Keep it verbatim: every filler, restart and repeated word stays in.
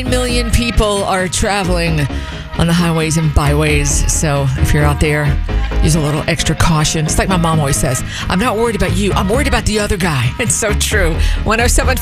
nine million people are traveling on the highways and byways. So if you're out there, use a little extra caution. It's like my mom always says, I'm not worried about you. I'm worried about the other guy. It's so true. one oh seven